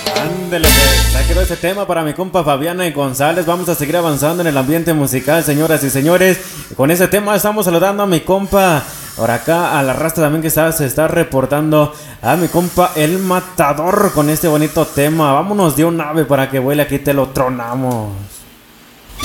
Ándele, pues, ya quedó ese tema para mi compa Fabiana y González. Vamos a seguir avanzando en el ambiente musical, señoras y señores. Con ese tema estamos saludando a mi compa, por acá a la raza también que se está reportando, a mi compa El Matador con este bonito tema. Vámonos de un ave para que vuele, aquí te lo tronamos.